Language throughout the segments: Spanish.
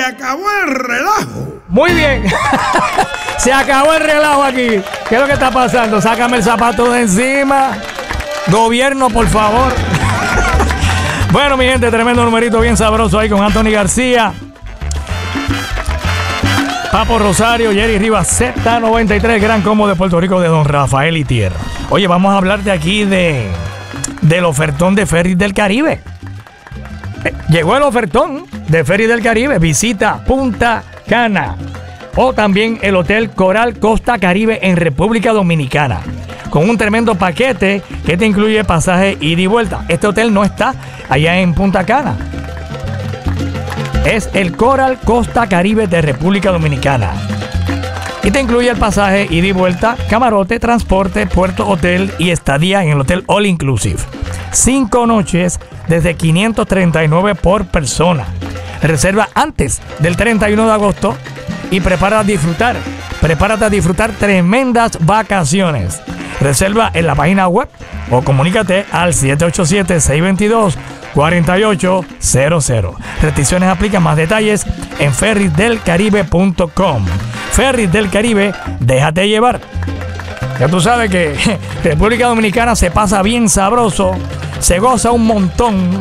acabó el relajo. Muy bien. Se acabó el relajo aquí. ¿Qué es lo que está pasando? Sácame el zapato de encima. Gobierno, por favor. Bueno, mi gente, tremendo numerito bien sabroso ahí con Anthony García, Papo Rosario, Jerry Rivas, Z93, Gran Combo de Puerto Rico de Don Rafael y Tierra. Oye, vamos a hablar de aquí del ofertón de Ferries del Caribe. Llegó el ofertón de Ferries del Caribe. Visita Punta Cana o también el Hotel Coral Costa Caribe en República Dominicana, con un tremendo paquete que te incluye pasaje ida y vuelta. Este hotel no está allá en Punta Cana. Es el Coral Costa Caribe de República Dominicana. Y te incluye el pasaje ida y vuelta, camarote, transporte, puerto, hotel y estadía en el hotel All Inclusive. 5 noches desde 539 por persona. Reserva antes del 31 de agosto y prepárate a disfrutar tremendas vacaciones. Reserva en la página web o comunícate al 787-622-4800. Restricciones aplican. Más detalles en ferrisdelcaribe.com. Ferries del Caribe, déjate llevar. Ya tú sabes que República Dominicana se pasa bien sabroso, se goza un montón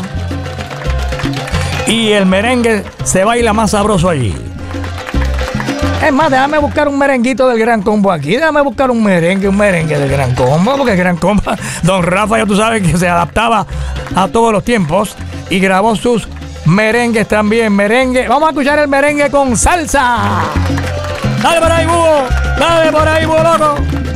y el merengue se baila más sabroso allí. Es más, déjame buscar un merenguito del Gran Combo aquí. Déjame buscar un merengue del Gran Combo. Porque el Gran Combo, Don Rafa, ya tú sabes que se adaptaba a todos los tiempos y grabó sus merengues también. Merengue. Vamos a escuchar el merengue con salsa. Dale por ahí, búho. Dale por ahí, búho loco.